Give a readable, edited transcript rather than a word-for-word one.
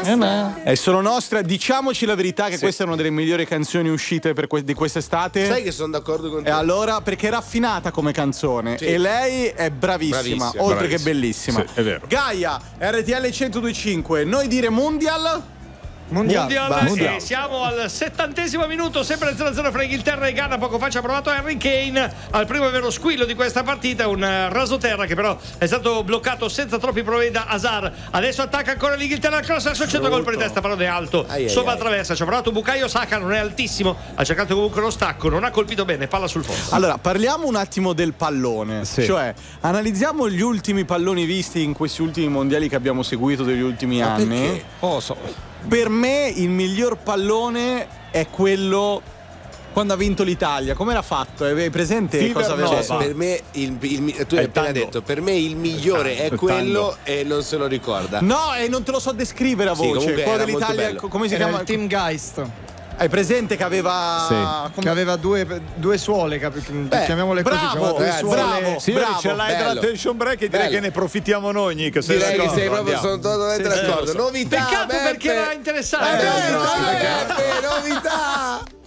Sono nostre, diciamoci la verità che questa è una delle migliori canzoni uscite di quest'estate. Sai che sono d'accordo con te. E allora, perché è raffinata come canzone e lei è bravissima, oltre che bellissima. Sì, è vero. Gaia, RTL 102.5, noi dire Mondial. E siamo al 70° minuto, sempre 0-0 fra Inghilterra e Ghana. Poco fa ci ha provato Harry Kane al primo vero squillo di questa partita, un rasoterra che però è stato bloccato senza troppi problemi da Hazard. Adesso attacca ancora l'Inghilterra al cross, adesso c'è un colpo di testa, però è alto sopra la traversa. Ci ha provato Bukayo Saka, non è altissimo, ha cercato comunque lo stacco, non ha colpito bene, palla sul fondo. Allora, parliamo un attimo del pallone, cioè analizziamo gli ultimi palloni visti in questi ultimi mondiali che abbiamo seguito degli ultimi anni. Per me il miglior pallone è quello quando ha vinto l'Italia. Come era fatto? Hai presente cosa aveva fatto? Per me tu hai appena detto, per me il migliore è quello e non se lo ricorda. No, e non te lo so describere a voce. Quello dell'Italia, come si chiama? Il Team Geist. Hai presente che aveva che aveva due suole, chiamiamole così, due suole. Signori, c'è l'attention break e direi che ne approfittiamo noi, Nick. Direi che sei proprio, sono totalmente d'accordo. Novità, peccato perché era interessante. Novità.